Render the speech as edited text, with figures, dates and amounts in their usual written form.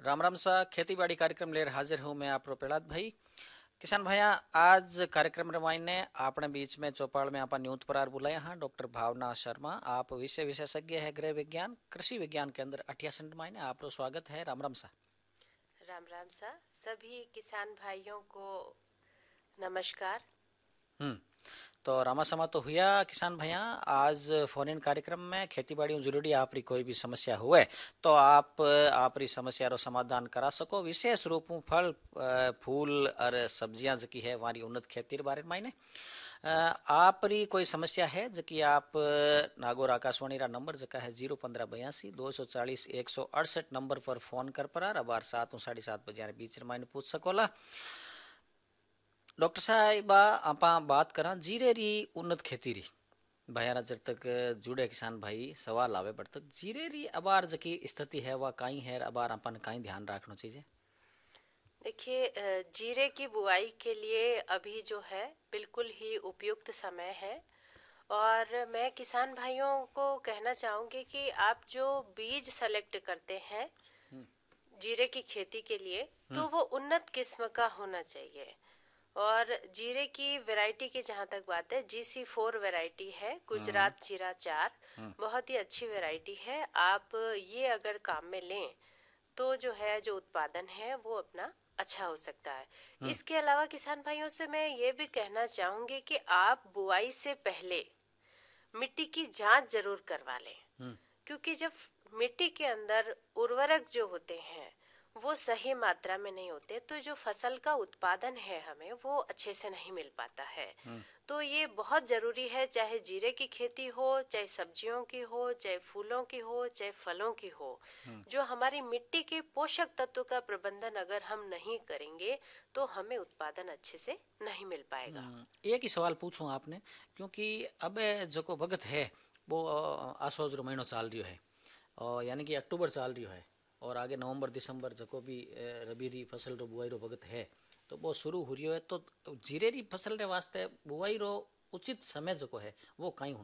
राम राम सा खेती बाड़ी कार्यक्रम लेर हाजिर हूँ मैं आप प्रहलाद भाई। किसान भैया, आज कार्यक्रम रमाइने आपने बीच में चौपाल में आपा न्यूज पर बुलाया हाँ डॉक्टर भावना शर्मा। आप विषय विशेषज्ञ है गृह विज्ञान कृषि विज्ञान केंद्र 88 मायने आपको स्वागत है। राम राम सा। राम राम सा सभी किसान भाइयों को नमस्कार। तो रामा समा तो हुआ किसान भैया, आज फोन इन कार्यक्रम में खेती बाड़ी जरूरी आपरी कोई भी समस्या हुए तो आप आपरी समस्या रो समाधान करा सको। विशेष रूप में फल फूल और सब्जियां जकी है हमारी उन्नत खेती बारे में मायने आपरी कोई समस्या है जकी आप नागौर आकाशवाणी रा नंबर जका है 01582 240 168 नंबर पर फोन कर पर अबार 7 साढ़े 7 बजे बीच मायने पूछ सकोला। डॉक्टर साहब आपा बात करा जीरे री उन्नत खेती री भैया जब तक जुड़े किसान भाई सवाल आवे पर तक जीरे री अबार जकी स्थिति है वह काई है अबार अपन काई ध्यान रखना चाहिए। देखिए, जीरे की बुआई के लिए अभी जो है बिल्कुल ही उपयुक्त समय है। और मैं किसान भाइयों को कहना चाहूँगी कि आप जो बीज सेलेक्ट करते हैं जीरे की खेती के लिए तो वो उन्नत किस्म का होना चाहिए। और जीरे की वैरायटी की जहाँ तक बात है, GC4 वैरायटी है, गुजरात जीरा 4, बहुत ही अच्छी वैरायटी है। आप ये अगर काम में लें तो जो है जो उत्पादन है वो अपना अच्छा हो सकता है। इसके अलावा किसान भाइयों से मैं ये भी कहना चाहूँगी कि आप बुआई से पहले मिट्टी की जांच जरूर करवा लें, क्योंकि जब मिट्टी के अंदर उर्वरक जो होते हैं वो सही मात्रा में नहीं होते तो जो फसल का उत्पादन है हमें वो अच्छे से नहीं मिल पाता है। तो ये बहुत जरूरी है, चाहे जीरे की खेती हो, चाहे सब्जियों की हो, चाहे फूलों की हो, चाहे फलों की हो। जो हमारी मिट्टी के पोषक तत्व का प्रबंधन अगर हम नहीं करेंगे तो हमें उत्पादन अच्छे से नहीं मिल पाएगा। एक ही सवाल पूछूं आपने, क्योंकि अब जो वक्त है वो आसोज रो महीनो चाल रही है और यानी कि अक्टूबर चाल रही है और आगे नवंबर दिसंबर जो भी रबी री फसल रो बुआई रो वक्त है तो वो शुरू हो रही है। तो जीरे री फसल रे वास्ते बुआई रो उचित समय जो है वो कहीं